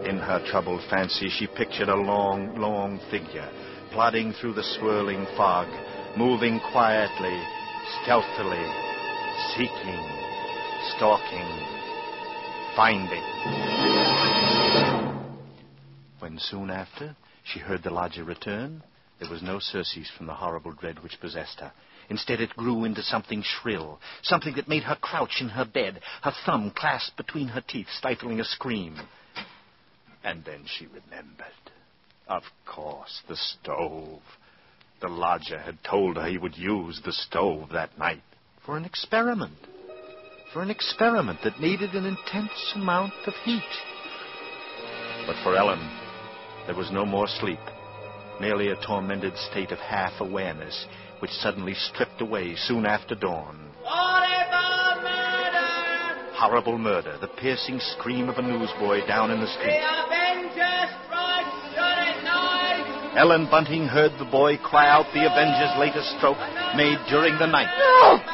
In her troubled fancy, she pictured a long, long figure, plodding through the swirling fog, moving quietly, stealthily, seeking, stalking, finding. When soon after she heard the lodger return, there was no surcease from the horrible dread which possessed her. Instead, it grew into something shrill, something that made her crouch in her bed, her thumb clasped between her teeth, stifling a scream. And then she remembered. Of course, the stove. The lodger had told her he would use the stove that night for an experiment. For an experiment that needed an intense amount of heat. But for Ellen, there was no more sleep, merely a tormented state of half-awareness, which suddenly stripped away soon after dawn. Horrible murder! Horrible murder, the piercing scream of a newsboy down in the street. The Avengers strike tonight! Ellen Bunting heard the boy cry out the Avengers' latest stroke made during the night. No!